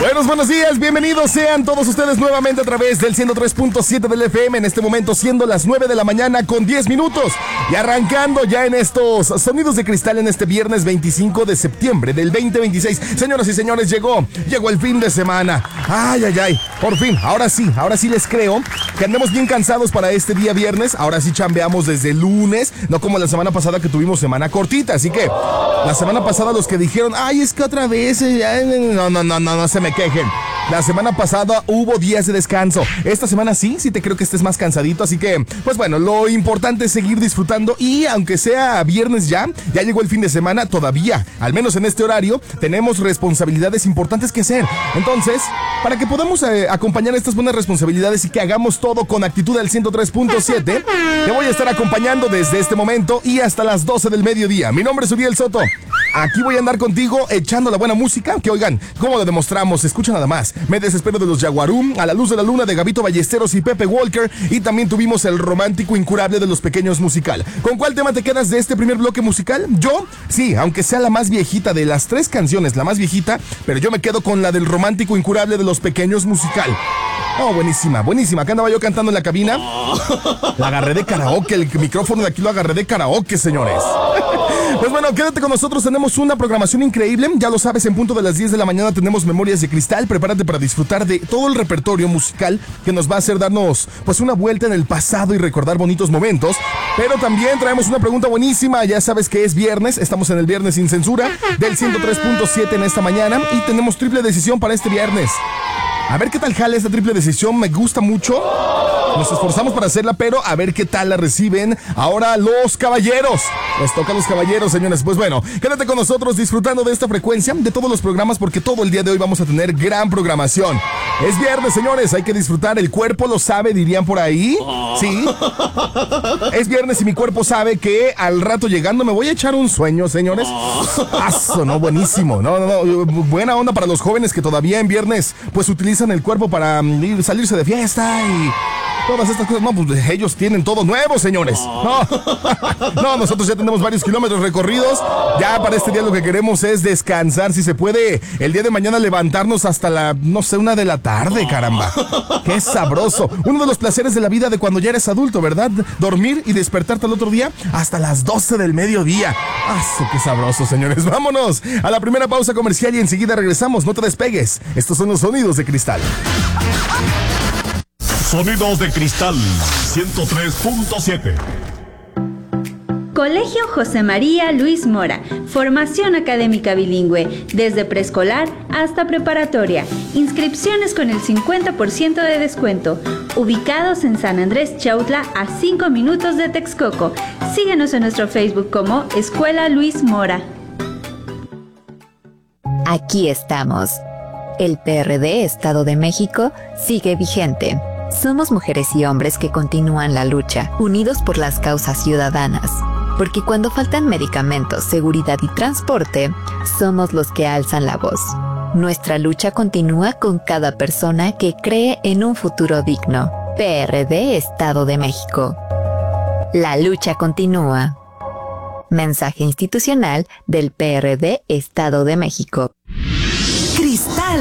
Buenos días, bienvenidos sean todos ustedes nuevamente a través del 103.7 del FM, en este momento siendo las 9 de la mañana con 10 minutos y arrancando ya en estos sonidos de cristal en este viernes 25 de septiembre del 2026. Señoras y señores, llegó el fin de semana. Ay, por fin, ahora sí les creo que andemos bien cansados para este día viernes. Ahora sí chambeamos desde el lunes, no como la semana pasada que tuvimos semana cortita, así que la semana pasada los que dijeron, ay, es que otra vez, no se me quejen. La semana pasada hubo días de descanso. Esta semana sí te creo que estés más cansadito, así que, pues bueno, lo importante es seguir disfrutando y aunque sea viernes ya llegó el fin de semana, todavía, al menos en este horario, tenemos responsabilidades importantes que hacer. Entonces, para que podamos acompañar estas buenas responsabilidades y que hagamos todo con actitud al 103.7, te voy a estar acompañando desde este momento y hasta las 12 del mediodía. Mi nombre es Uriel Soto. Aquí voy a andar contigo echando la buena música, que oigan, ¿cómo lo demostramos? Escucha nada más. Me desespero de los Yaguarum, A la luz de la luna de Gabito Ballesteros y Pepe Walker, y también tuvimos el romántico incurable de Los Pequeños Musical. ¿Con cuál tema te quedas de este primer bloque musical? Yo, sí, aunque sea la más viejita de las tres canciones, la más viejita, pero yo me quedo con la del romántico incurable de Los Pequeños Musical. Oh, buenísima. Acá andaba yo cantando en la cabina. La agarré de karaoke, el micrófono de aquí lo agarré de karaoke, señores. Pues bueno, quédate con nosotros, tenemos una programación increíble. Ya lo sabes, en punto de las 10 de la mañana tenemos Memorias de Cristal. Prepárate para disfrutar de todo el repertorio musical que nos va a hacer darnos pues una vuelta en el pasado y recordar bonitos momentos. Pero también traemos una pregunta buenísima. Ya sabes que es viernes, estamos en el Viernes Sin Censura del 103.7 en esta mañana y tenemos triple decisión para este viernes. A ver qué tal jala esta triple decisión, me gusta mucho. Nos esforzamos para hacerla, pero a ver qué tal la reciben ahora los caballeros. Les toca a los caballeros, señores. Pues bueno, quédate con nosotros disfrutando de esta frecuencia, de todos los programas, porque todo el día de hoy vamos a tener gran programación. Es viernes, señores, hay que disfrutar. El cuerpo lo sabe, dirían por ahí. Sí. Es viernes y mi cuerpo sabe que al rato llegando me voy a echar un sueño, señores. ¡Aso, no! Buenísimo. No. Buena onda para los jóvenes que todavía en viernes pues utilizan el cuerpo para salirse de fiesta y todas estas cosas. No, pues ellos tienen todo nuevo, señores. No, nosotros ya tenemos varios kilómetros recorridos. Ya para este día lo que queremos es descansar, si se puede, el día de mañana levantarnos hasta la, 1 de la tarde, caramba. Qué sabroso. Uno de los placeres de la vida de cuando ya eres adulto, ¿verdad? Dormir y despertarte al otro día hasta las 12 del mediodía. Qué sabroso, señores. Vámonos a la primera pausa comercial y enseguida regresamos. No te despegues. Estos son los sonidos de cristal. Sonidos de Cristal 103.7. Colegio José María Luis Mora, formación académica bilingüe, desde preescolar hasta preparatoria. Inscripciones con el 50% de descuento. Ubicados en San Andrés Chautla, a 5 minutos de Texcoco. Síguenos en nuestro Facebook como Escuela Luis Mora. Aquí estamos. El PRD Estado de México sigue vigente. Somos mujeres y hombres que continúan la lucha, unidos por las causas ciudadanas. Porque cuando faltan medicamentos, seguridad y transporte, somos los que alzan la voz. Nuestra lucha continúa con cada persona que cree en un futuro digno. PRD Estado de México. La lucha continúa. Mensaje institucional del PRD Estado de México. Cristal.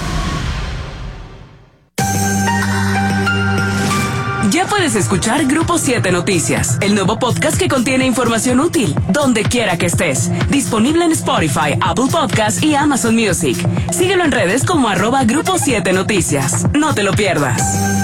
Ya puedes escuchar Grupo 7 Noticias, el nuevo podcast que contiene información útil, donde quiera que estés. Disponible en Spotify, Apple Podcasts y Amazon Music. Síguelo en redes como @Grupo 7 Noticias. No te lo pierdas.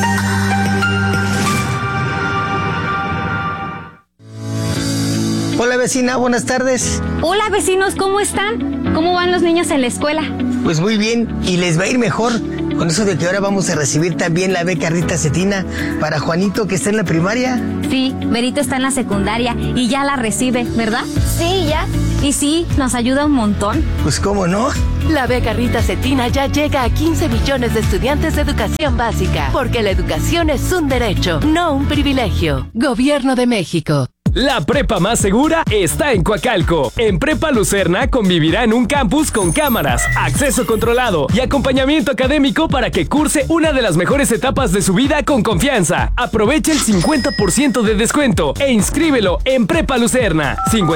Hola vecina, buenas tardes. Hola vecinos, ¿cómo están? ¿Cómo van los niños en la escuela? Pues muy bien, y les va a ir mejor con eso de que ahora vamos a recibir también la beca Rita Cetina para Juanito, que está en la primaria. Sí, Berito está en la secundaria y ya la recibe, ¿verdad? Sí, ya. Y sí, nos ayuda un montón. Pues cómo no. La beca Rita Cetina ya llega a 15 millones de estudiantes de educación básica, porque la educación es un derecho, no un privilegio. Gobierno de México. La prepa más segura está en Coacalco. En Prepa Lucerna convivirá en un campus con cámaras, acceso controlado y acompañamiento académico para que curse una de las mejores etapas de su vida con confianza. Aprovecha el 50% de descuento e inscríbelo en Prepa Lucerna.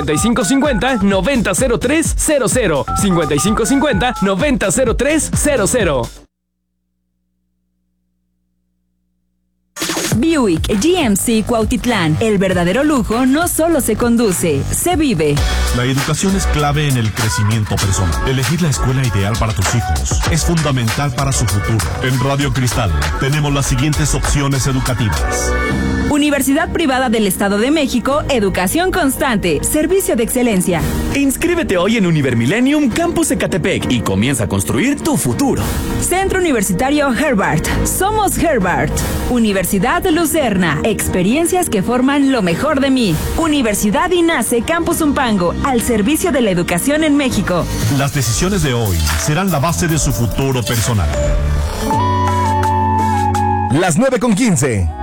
5550-900300. 5550-900300. Buick GMC Cuautitlán. El verdadero lujo no solo se conduce, se vive. La educación es clave en el crecimiento personal. Elegir la escuela ideal para tus hijos es fundamental para su futuro. En Radio Cristal tenemos las siguientes opciones educativas. Universidad Privada del Estado de México, educación constante, servicio de excelencia. Inscríbete hoy en Univermillennium Campus Ecatepec y comienza a construir tu futuro. Centro Universitario Herbart. Somos Herbart. Universidad Lucerna. Experiencias que forman lo mejor de mí. Universidad INACE Campus Umpango. Al servicio de la educación en México. Las decisiones de hoy serán la base de su futuro personal. Las 9:15.